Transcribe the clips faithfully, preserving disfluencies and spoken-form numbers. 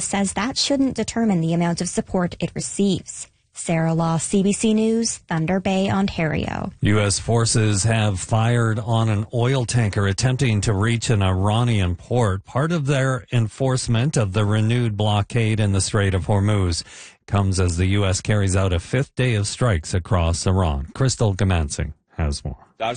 says that shouldn't determine the amount of support it receives. Sarah Law, C B C News, Thunder Bay, Ontario. U S forces have fired on an oil tanker attempting to reach an Iranian port, part of their enforcement of the renewed blockade in the Strait of Hormuz. Comes as the U S carries out a fifth day of strikes across Iran. Crystal Gamansing has more. While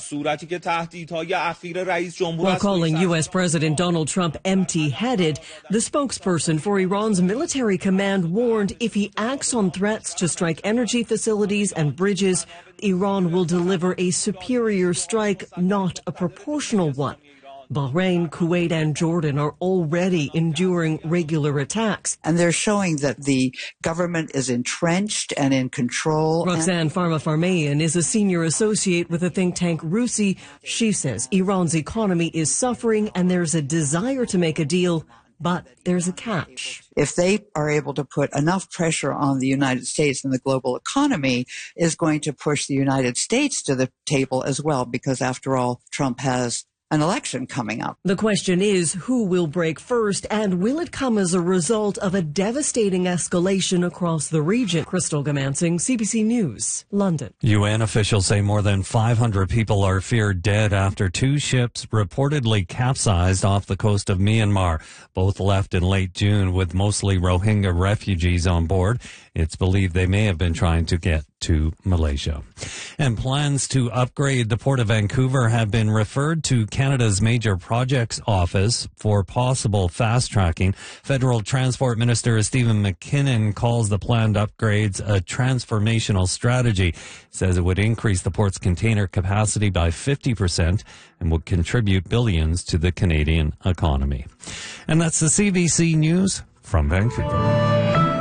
calling U S President Donald Trump empty-headed, the spokesperson for Iran's military command warned if he acts on threats to strike energy facilities and bridges, Iran will deliver a superior strike, not a proportional one. Bahrain, Kuwait, and Jordan are already enduring regular attacks. And they're showing that the government is entrenched and in control. Roxanne Farmafarmayan is a senior associate with the think tank RUSI. She says Iran's economy is suffering and there's a desire to make a deal, but there's a catch. If they are able to put enough pressure on the United States, and the global economy is going to push the United States to the table as well, because after all, Trump has an election coming up. The question is, who will break first, and will it come as a result of a devastating escalation across the region? Crystal Gamansing, C B C News, London. U N officials say more than five hundred people are feared dead after two ships reportedly capsized off the coast of Myanmar. Both left in late June with mostly Rohingya refugees on board. It's believed they may have been trying to get to Malaysia. And plans to upgrade the Port of Vancouver have been referred to Canada's Major Projects Office for possible fast-tracking. Federal Transport Minister Stephen McKinnon calls the planned upgrades a transformational strategy. Says it would increase the port's container capacity by fifty percent and would contribute billions to the Canadian economy. And that's the C B C News from Vancouver.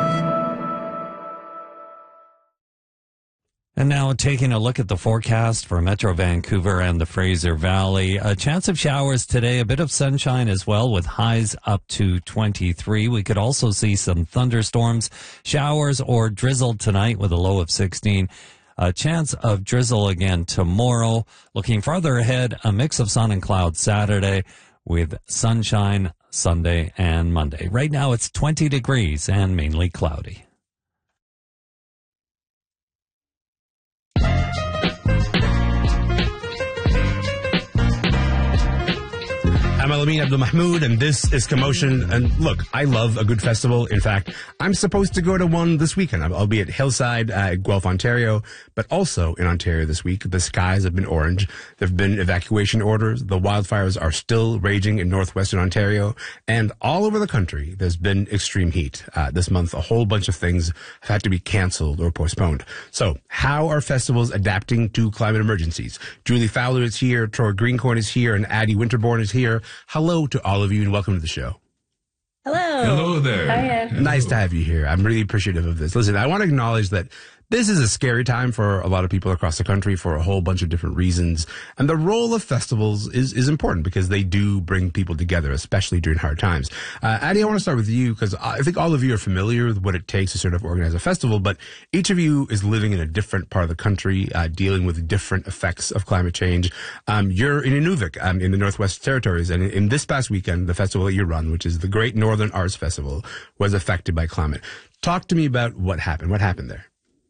And now taking a look at the forecast for Metro Vancouver and the Fraser Valley. A chance of showers today, a bit of sunshine as well with highs up to twenty-three. We could also see some thunderstorms, showers or drizzle tonight with a low of sixteen. A chance of drizzle again tomorrow. Looking farther ahead, a mix of sun and clouds Saturday with sunshine Sunday and Monday. Right now it's twenty degrees and mainly cloudy. I'm Alamin Abdul Mahmoud, and this is Commotion. And look, I love a good festival. In fact, I'm supposed to go to one this weekend. I'll be at Hillside, uh, Guelph, Ontario, but also in Ontario this week. The skies have been orange. There have been evacuation orders. The wildfires are still raging in northwestern Ontario. And all over the country, there's been extreme heat. Uh, this month, a whole bunch of things have had to be canceled or postponed. So how are festivals adapting to climate emergencies? Julie Fowler is here, Troy Greencorn is here, and Addie Winterborn is here. Hello to all of you and welcome to the show. Hello. Hello there. Hi. Nice to have you here. I'm really appreciative of this. Listen, I want to acknowledge that this is a scary time for a lot of people across the country for a whole bunch of different reasons. And the role of festivals is, is important because they do bring people together, especially during hard times. Uh, Addie, I want to start with you because I think all of you are familiar with what it takes to sort of organize a festival, but each of you is living in a different part of the country, uh, dealing with different effects of climate change. Um, you're in Inuvik, um, in the Northwest Territories, and in, in this past weekend, the festival that you run, which is the Great Northern Arts Festival, was affected by climate. Talk to me about what happened. What happened there?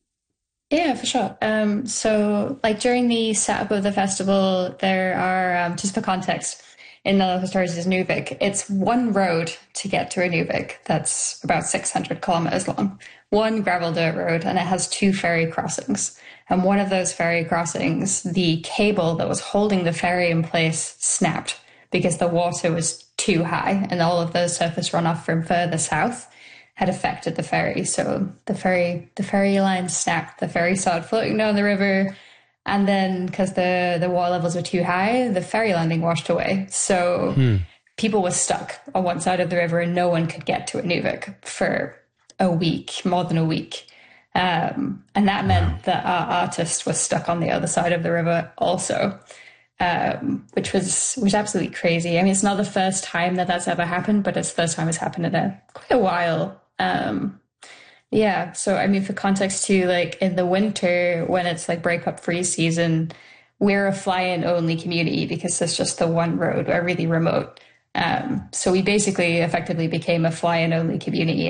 Yeah, for sure. Um, so, like during the setup of the festival, there are, um, just for context, in the Northwest Territories is Inuvik. It's one road to get to Inuvik that's about six hundred kilometers long. One gravel dirt road, and it has two ferry crossings. And one of those ferry crossings, the cable that was holding the ferry in place snapped because the water was too high, and all of the surface runoff from further south had affected the ferry. So the ferry, the ferry line snapped. The ferry started floating down the river, and then because the the water levels were too high, the ferry landing washed away. So hmm. people were stuck on one side of the river, and no one could get to Inuvik for a week, more than a week. Um, and that meant wow. that our artist was stuck on the other side of the river also. Um, which was was absolutely crazy. I mean, it's not the first time that that's ever happened, but it's the first time it's happened in a, quite a while. Um, yeah, so I mean, for context too, like in the winter when it's like breakup freeze season, we're a fly-in only community because it's just the one road. We're really remote. Um, so we basically effectively became a fly-in only community.